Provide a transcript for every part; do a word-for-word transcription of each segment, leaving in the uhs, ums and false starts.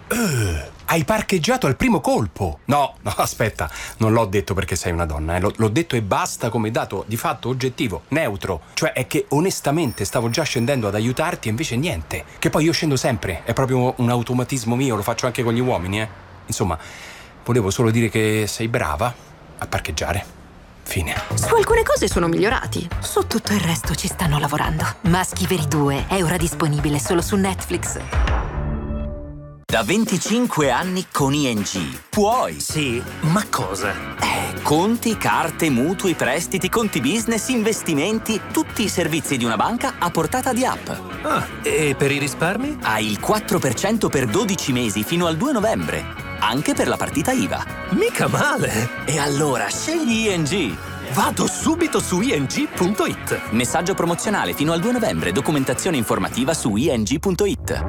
Uh, hai parcheggiato al primo colpo. No, no, aspetta, non l'ho detto perché sei una donna, eh. L'ho, l'ho detto e basta come dato di fatto oggettivo, neutro. Cioè è che onestamente stavo già scendendo ad aiutarti e invece niente. Che poi io scendo sempre, è proprio un automatismo mio, lo faccio anche con gli uomini, eh. Insomma, volevo solo dire che sei brava a parcheggiare. Fine. Su alcune cose sono migliorati. Su tutto il resto ci stanno lavorando. Maschi Veri due è ora disponibile solo su Netflix. Da venticinque anni con I N G puoi. Sì, ma cosa? Eh, conti, carte, mutui, prestiti, conti business, investimenti, tutti i servizi di una banca a portata di app. Ah, e per i risparmi? Hai il quattro per cento per dodici mesi fino al due novembre, anche per la partita I V A. Mica male! E allora scegli I N G. Vado subito su i n g punto i t. Messaggio promozionale fino al due novembre, documentazione informativa su i n g punto i t.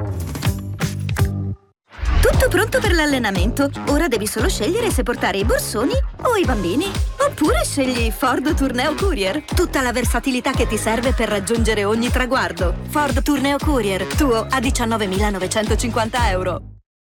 Tutto pronto per l'allenamento. Ora devi solo scegliere se portare i borsoni o i bambini. Oppure scegli Ford Tourneo Courier. Tutta la versatilità che ti serve per raggiungere ogni traguardo. Ford Tourneo Courier, tuo a diciannovemilanovecentocinquanta euro.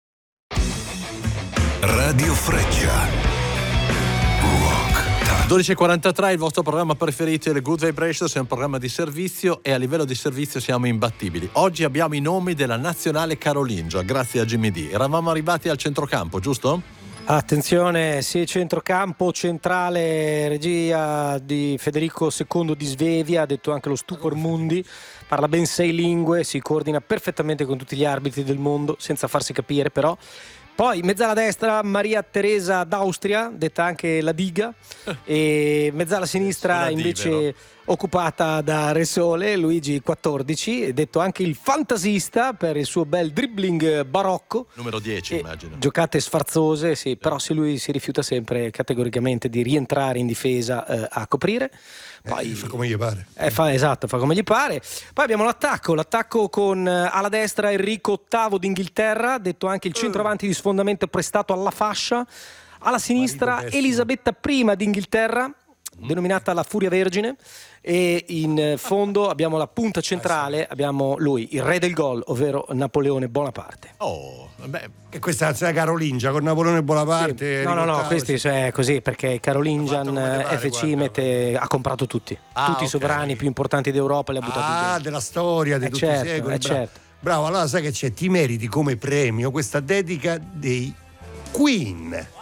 Radio Freccia. dodici e quarantatré, il vostro programma preferito, il Good Vibrations, è un programma di servizio e a livello di servizio siamo imbattibili. Oggi abbiamo i nomi della nazionale carolingia, grazie a Jimmy D. Eravamo arrivati al centrocampo, giusto? Attenzione, sì, centrocampo centrale, regia di Federico secondo di Svevia, detto anche lo Stupor Mundi, parla ben sei lingue, si coordina perfettamente con tutti gli arbitri del mondo, senza farsi capire però. Poi mezzala destra Maria Teresa d'Austria, detta anche la Diga, e mezzala sinistra invece occupata da Re Sole, Luigi quattordici, detto anche il fantasista per il suo bel dribbling barocco. Numero dieci, immagino. Giocate sfarzose, sì, però se lui si rifiuta sempre categoricamente di rientrare in difesa eh, a coprire. Poi eh, fa come gli pare. Eh, fa, esatto, fa come gli pare. Poi abbiamo l'attacco, l'attacco con eh, alla destra Enrico ottavo d'Inghilterra, detto anche il centroavanti di sfondamento prestato alla fascia. Alla sinistra Elisabetta I d'Inghilterra, denominata la Furia Vergine, e in fondo abbiamo la punta centrale, abbiamo lui, il re del gol, ovvero Napoleone Bonaparte. Oh, vabbè. E questa è la nazionale carolingia con Napoleone Bonaparte. Sì. No, no, no, questi è così perché Carolingian F C mette, ha comprato tutti, ah, tutti okay. i sovrani più importanti d'Europa li ha buttati ah, dentro. Della storia, di eh tutti certo, i secoli. eh Bravo. certo. Bravo, allora sai che c'è? Ti meriti come premio questa dedica dei Queen.